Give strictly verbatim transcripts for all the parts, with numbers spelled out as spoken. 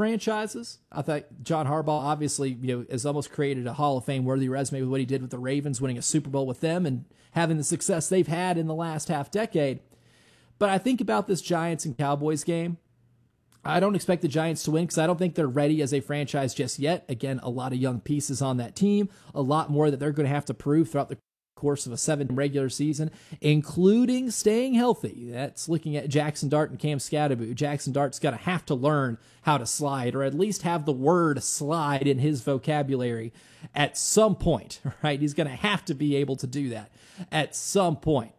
franchises. I thought John Harbaugh obviously, you know, has almost created a Hall of Fame worthy resume with what he did with the Ravens, winning a Super Bowl with them and having the success they've had in the last half decade. But I think about this Giants and Cowboys game. I don't expect the Giants to win because I don't think they're ready as a franchise just yet. Again, a lot of young pieces on that team, a lot more that they're going to have to prove throughout the course of a seven regular season, including staying healthy. That's looking at Jackson Dart and Cam Scatterbo. Jackson Dart's going to have to learn how to slide, or at least have the word slide in his vocabulary at some point, right? He's going to have to be able to do that at some point.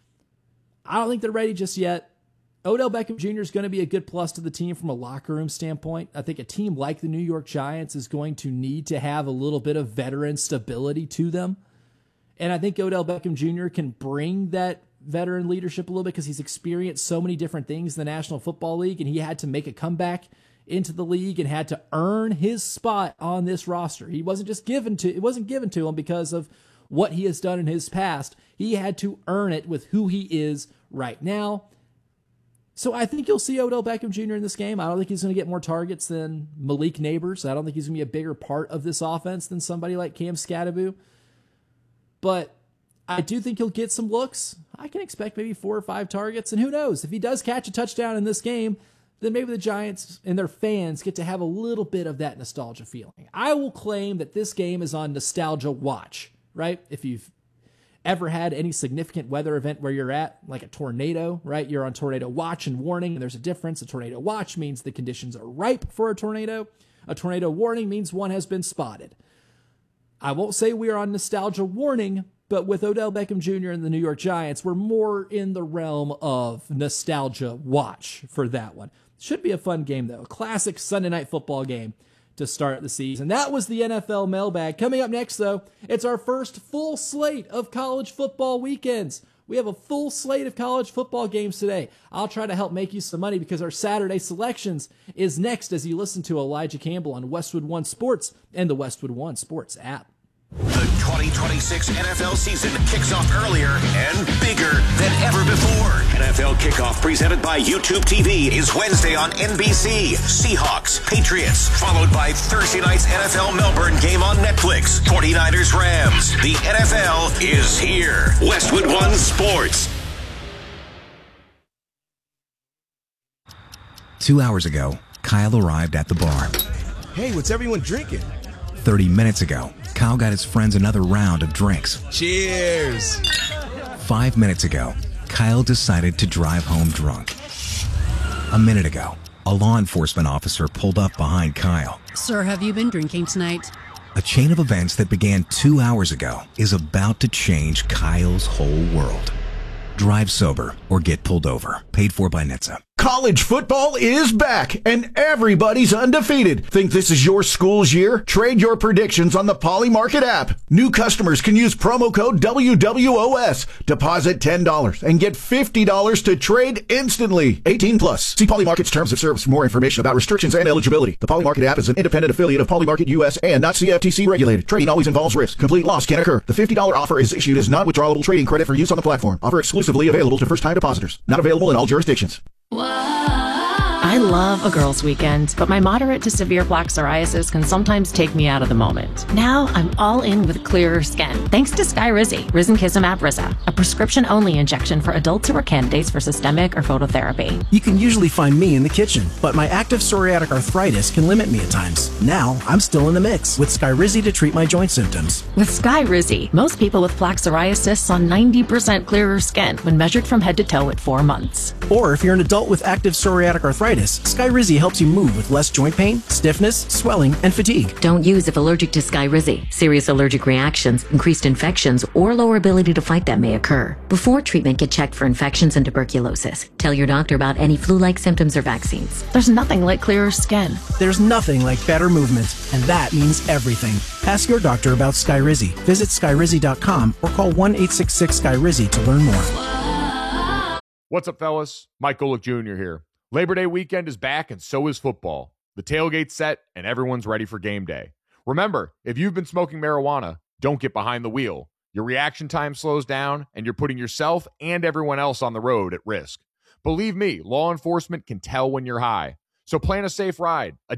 I don't think they're ready just yet. Odell Beckham Junior is going to be a good plus to the team from a locker room standpoint. I think a team like the New York Giants is going to need to have a little bit of veteran stability to them. And I think Odell Beckham Junior can bring that veteran leadership a little bit because he's experienced so many different things in the National Football League, and he had to make a comeback into the league and had to earn his spot on this roster. He wasn't just given to, it wasn't given to him because of what he has done in his past. He had to earn it with who he is right now. So I think you'll see Odell Beckham Junior in this game. I don't think he's going to get more targets than Malik Neighbors. I don't think he's going to be a bigger part of this offense than somebody like Cam Scatterbo. But I do think he'll get some looks. I can expect maybe four or five targets. And who knows? If he does catch a touchdown in this game, then maybe the Giants and their fans get to have a little bit of that nostalgia feeling. I will claim that this game is on nostalgia watch, right? If you've ever had any significant weather event where you're at, like a tornado, right? You're on tornado watch and warning, and there's a difference. A tornado watch means the conditions are ripe for a tornado. A tornado warning means one has been spotted. I won't say we are on nostalgia warning, but with Odell Beckham Junior and the New York Giants, we're more in the realm of nostalgia watch for that one. Should be a fun game, though. A classic Sunday night football game to start the season. That was the N F L mailbag. Coming up next, though, it's our first full slate of college football weekends. We have a full slate of college football games today. I'll try to help make you some money because our Saturday selections is next as you listen to Elijah Campbell on Westwood One Sports and the Westwood One Sports app. The twenty twenty-six N F L season kicks off earlier and bigger than ever before. N F L Kickoff presented by YouTube T V is Wednesday on N B C. Seahawks, Patriots, followed by Thursday night's N F L Melbourne game on Netflix. forty-niners, Rams. The N F L is here. Westwood One Sports. Two hours ago, Kyle arrived at the bar. Hey, what's everyone drinking? thirty minutes ago, Kyle got his friends another round of drinks. Cheers! Five minutes ago, Kyle decided to drive home drunk. A minute ago, a law enforcement officer pulled up behind Kyle. Sir, have you been drinking tonight? A chain of events that began two hours ago is about to change Kyle's whole world. Drive sober or get pulled over. Paid for by N H T S A. College football is back, and everybody's undefeated. Think this is your school's year? Trade your predictions on the Polymarket app. New customers can use promo code W W O S. Deposit ten dollars and get fifty dollars to trade instantly. eighteen plus. See Polymarket's terms of service for more information about restrictions and eligibility. The Polymarket app is an independent affiliate of Polymarket U S and not C F T C regulated. Trading always involves risk. Complete loss can occur. The fifty dollars offer is issued as non-withdrawable trading credit for use on the platform. Offer exclusively available to first-time depositors. Not available in all jurisdictions. I love a girls' weekend, but my moderate to severe plaque psoriasis can sometimes take me out of the moment. Now I'm all in with clearer skin, thanks to Skyrizi, Risankizumab Riza, a prescription-only injection for adults who are candidates for systemic or phototherapy. You can usually find me in the kitchen, but my active psoriatic arthritis can limit me at times. Now I'm still in the mix with Skyrizi to treat my joint symptoms. With Skyrizi, most people with plaque psoriasis saw ninety percent clearer skin when measured from head to toe at four months. Or if you're an adult with active psoriatic arthritis, Skyrizi helps you move with less joint pain, stiffness, swelling, and fatigue. Don't use if allergic to Skyrizi. Serious allergic reactions, increased infections, or lower ability to fight them may occur. Before treatment, get checked for infections and tuberculosis. Tell your doctor about any flu-like symptoms or vaccines. There's nothing like clearer skin. There's nothing like better movement, and that means everything. Ask your doctor about Skyrizi. Visit Skyrizi dot com or call one eight six six Skyrizi to learn more. What's up, fellas? Mike Golick Junior here. Labor Day weekend is back, and so is football. The tailgate's set, and everyone's ready for game day. Remember, if you've been smoking marijuana, don't get behind the wheel. Your reaction time slows down, and you're putting yourself and everyone else on the road at risk. Believe me, law enforcement can tell when you're high. So plan a safe ride.